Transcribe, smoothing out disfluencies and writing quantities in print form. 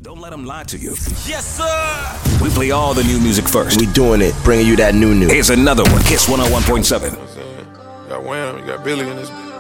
Don't let them lie to you. Yes, sir! We play all the new music first. We doing it, bringing you that new. Here's another one. Kiss 101.7. You know what I'm saying? You got Wham, you got Billy in this.